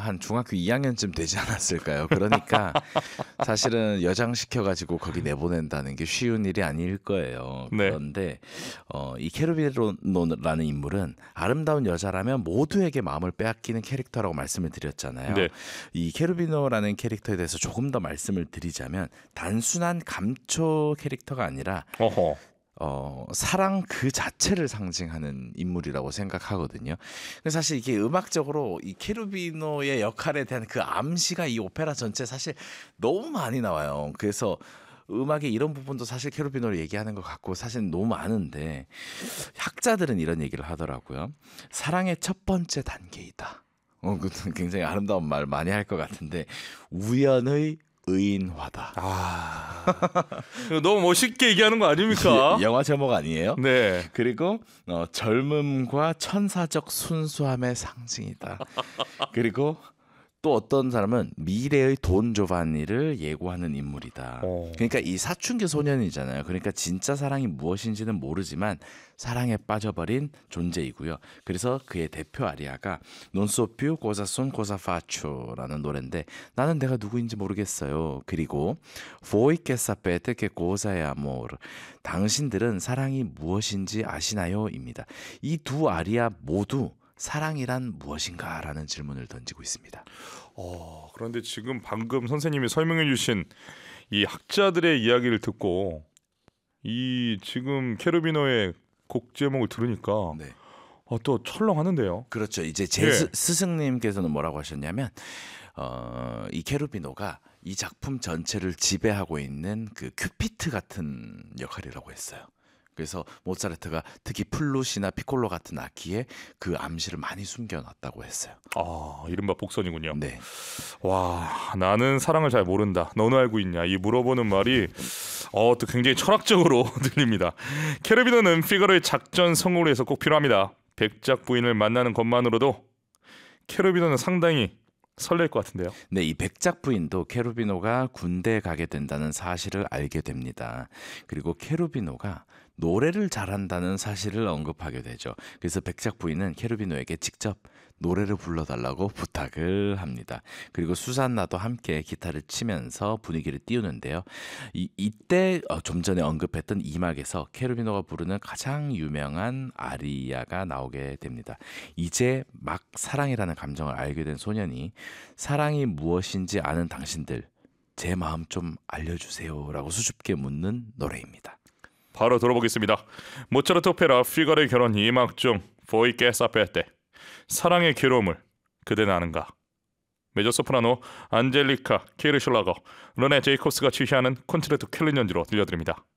한 중학교 2학년쯤 되지 않았을까요? 그러니까 사실은 여장시켜가지고 거기 내보낸다는 게 쉬운 일이 아닐 거예요. 네. 그런데 이 케르비노라는 인물은 아름다운 여자라면 모두에게 마음을 빼앗기는 캐릭터라고 말씀을 드렸잖아요. 네. 이 케르비노라는 캐릭터에 대해서 조금 더 말씀을 드리자면 단순한 감초 캐릭터가 아니라 어허. 사랑 그 자체를 상징하는 인물이라고 생각하거든요. 그래서 사실 이게 음악적으로 이 케르비노의 역할에 대한 그 암시가 이 오페라 전체 사실 너무 많이 나와요. 그래서 음악의 이런 부분도 사실 케르비노를 얘기하는 것 같고 사실 너무 많은데 학자들은 이런 얘기를 하더라고요. 사랑의 첫 번째 단계이다. 굉장히 아름다운 말 많이 할 것 같은데 우연의 의인화다. 이거 너무 멋있게 얘기하는 거 아닙니까? 영화 제목 아니에요? 네. 그리고 젊음과 천사적 순수함의 상징이다. 그리고 또 어떤 사람은 미래의 돈 조반니를 예고하는 인물이다. 그러니까 이 사춘기 소년이잖아요. 그러니까 진짜 사랑이 무엇인지는 모르지만 사랑에 빠져버린 존재이고요. 그래서 그의 대표 아리아가 Non so più cosa son cosa facci오라는 노래인데 나는 내가 누구인지 모르겠어요. 그리고 Voi che sapete che cosa è amor 당신들은 사랑이 무엇인지 아시나요?입니다. 이 두 아리아 모두 사랑이란 무엇인가라는 질문을 던지고 있습니다. 그런데 지금 방금 선생님이 설명해 주신 이 학자들의 이야기를 듣고 이 지금 케르비노의 곡 제목을 들으니까 네. 또 철렁하는데요. 그렇죠. 이제 제 스승님께서는 뭐라고 하셨냐면 이 케르비노가 이 작품 전체를 지배하고 있는 그 큐피트 같은 역할이라고 했어요. 그래서 모차르트가 특히 플룻이나 피콜로 같은 악기에 그 암시를 많이 숨겨놨다고 했어요. 이른바 복선이군요. 네. 와, 나는 사랑을 잘 모른다. 너는 알고 있냐? 이 물어보는 말이 또 굉장히 철학적으로 들립니다. 케르비노는 피가로의 작전 성공을 위해서 꼭 필요합니다. 백작 부인을 만나는 것만으로도 케르비노는 상당히 설렐 것 같은데요. 네, 이 백작 부인도 케르비노가 군대에 가게 된다는 사실을 알게 됩니다. 그리고 케르비노가 노래를 잘한다는 사실을 언급하게 되죠. 그래서 백작 부인은 케르비노에게 직접 노래를 불러달라고 부탁을 합니다. 그리고 수산나도 함께 기타를 치면서 분위기를 띄우는데요. 이때 좀 전에 언급했던 이막에서 케르비노가 부르는 가장 유명한 아리아가 나오게 됩니다. 이제 막 사랑이라는 감정을 알게 된 소년이 사랑이 무엇인지 아는 당신들 제 마음 좀 알려주세요 라고 수줍게 묻는 노래입니다. 바로 들어보겠습니다. 모차르트 오페라 피가로의 결혼 2막 중 Voi che sapete 사랑의 괴로움을 그대는 아는가. 메조소프라노 안젤리카 키르슐라거 르네 제이콥스가 지휘하는 콘체르토 켈린 연주로 들려드립니다.